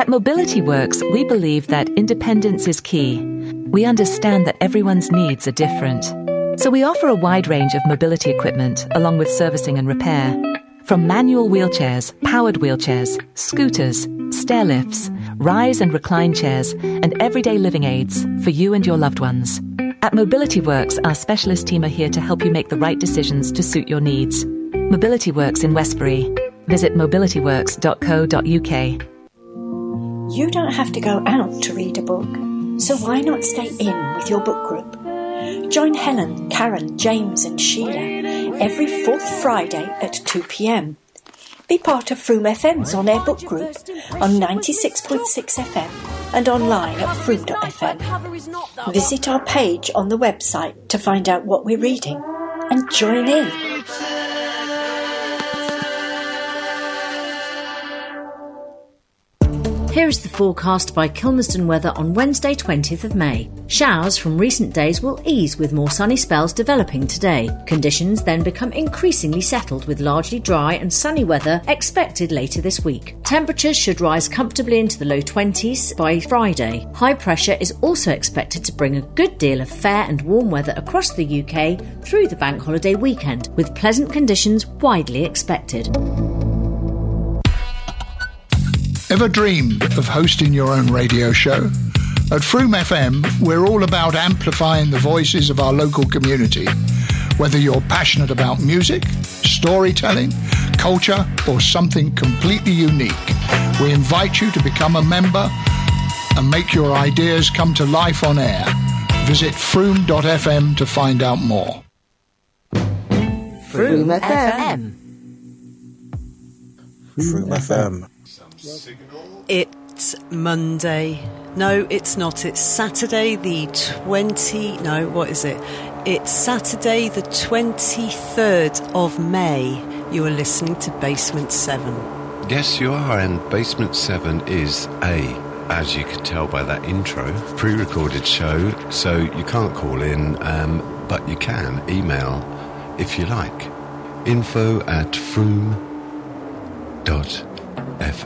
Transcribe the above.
At Mobility Works, we believe that independence is key. We understand that everyone's needs are different. So we offer a wide range of mobility equipment, along with servicing and repair. From manual wheelchairs, powered wheelchairs, scooters, stair lifts, rise and recline chairs, and everyday living aids for you and your loved ones. At Mobility Works, our specialist team are here to help you make the right decisions to suit your needs. Mobility Works in Westbury. Visit mobilityworks.co.uk. You don't have to go out to read a book, so why not stay in with your book group? Join Helen, Karen, James and Sheila every fourth Friday at 2 p.m. Be part of Froome FM's on-air book group on 96.6 FM and online at froome.fm. Visit our page on the website to find out what we're reading and join in. Here is the forecast by Kilmersdon Weather on Wednesday 20th of May. Showers from recent days will ease with more sunny spells developing today. Conditions then become increasingly settled with largely dry and sunny weather expected later this week. Temperatures should rise comfortably into the low 20s by Friday. High pressure is also expected to bring a good deal of fair and warm weather across the UK through the bank holiday weekend, with pleasant conditions widely expected. Ever dreamed of hosting your own radio show? At Froome FM, we're all about amplifying the voices of our local community. Whether you're passionate about music, storytelling, culture, or something completely unique, we invite you to become a member and make your ideas come to life on air. Visit froome.fm to find out more. Froome FM. Froome FM. It's Monday. No, it's not. It's Saturday the 20... No, what is it? It's Saturday the 23rd of May. You are listening to Basement 7. Yes, you are, and Basement 7 is as you can tell by that intro, pre-recorded show, so you can't call in, but you can email if you like. info@froome.fm.